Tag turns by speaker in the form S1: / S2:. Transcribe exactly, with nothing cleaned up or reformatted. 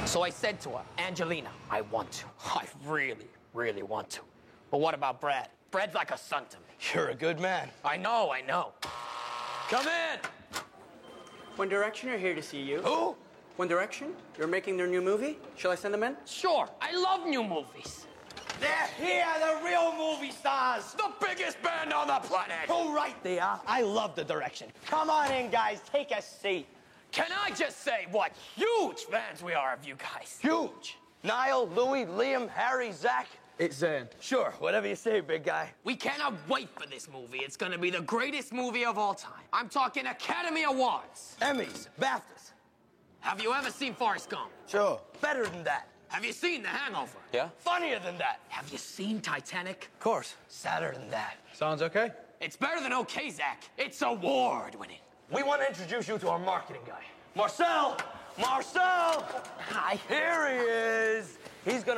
S1: So I said to her, Angelina, I want to. I really, really want to. But what about Brad? Brad's like a son to me.
S2: You're a good man.
S1: I know, I know. Come in.
S3: One Direction are here to see you.
S2: Who?
S3: One Direction? You're making their new movie? Shall I send them in?
S1: Sure, I love new movies.
S2: They're here, the real movie stars.
S1: The biggest band on the planet.
S2: Oh, right they are. I love the Direction. Come on in, guys. Take a seat.
S1: Can I just say what huge fans we are of you guys?
S2: Huge. Niall, Louis, Liam, Harry, Zach.
S3: It's Zane.
S2: Sure, whatever you say, big guy.
S1: We cannot wait for this movie. It's gonna be the greatest movie of all time. I'm talking Academy Awards.
S2: Emmys, BAFTAs.
S1: Have you ever seen Forrest Gump?
S2: Sure. Better than that.
S1: Have you seen The Hangover?
S3: Yeah?
S2: Funnier than that.
S1: Have you seen Titanic?
S3: Of course.
S2: Sadder than that.
S3: Sounds okay.
S1: It's better than okay, Zach. It's award-winning.
S2: We want to introduce you to our marketing guy. Marcel! Marcel!
S1: Hi.
S2: Here he is. He's gonna